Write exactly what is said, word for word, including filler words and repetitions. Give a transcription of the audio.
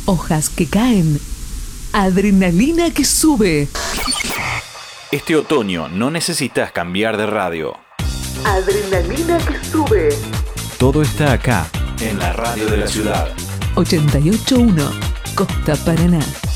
hojas que caen, adrenalina que sube. Este otoño no necesitas cambiar de radio. Adrenalina que sube. Todo está acá, en la radio de la ciudad. ochenta y ocho punto uno, Costa Paraná.